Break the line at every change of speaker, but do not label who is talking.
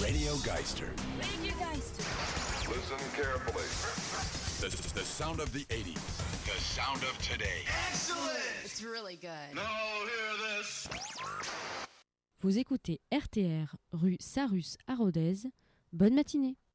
Radio Geister.
Radio Geister.
Listen carefully.
The sound of the 80s.
The sound of today.
Excellent. It's really good.
Now hear this.
Vous écoutez RTR, rue Sarus à Rodez. Bonne matinée.